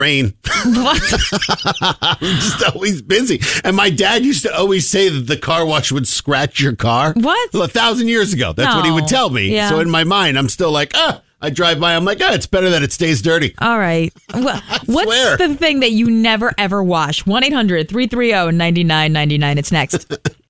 Rain. What? I'm just always busy. And my dad used to always say that the car wash would scratch your car. What? 1,000 years ago. That's what he would tell me. Yeah. So in my mind, I'm still like, I drive by. I'm like, it's better that it stays dirty. All right. Well, what's swear. the thing that you never, ever wash? 1-800-330-9999. It's next.